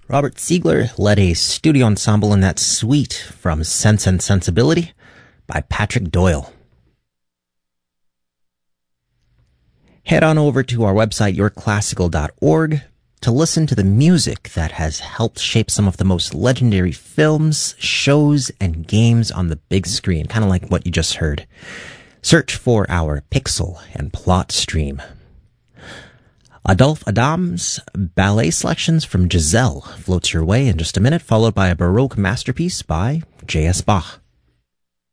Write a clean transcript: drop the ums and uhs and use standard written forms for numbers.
Robert Siegler led a studio ensemble in that suite from Sense and Sensibility by Patrick Doyle. Head on over to our website, yourclassical.org, to listen to the music that has helped shape some of the most legendary films, shows, and games on the big screen, kind of like what you just heard. Search for our Pixel and Plot stream. Adolphe Adam's ballet selections from Giselle floats your way in just a minute, followed by a Baroque masterpiece by J.S. Bach.